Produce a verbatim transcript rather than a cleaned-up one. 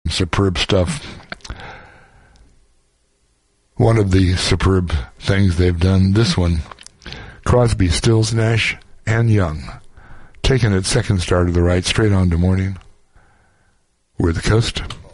superb stuff. One of the superb things they've done, this one, Crosby, Stills, Nash, and Young, taking it second star to the right, straight on to morning. We're the Coast.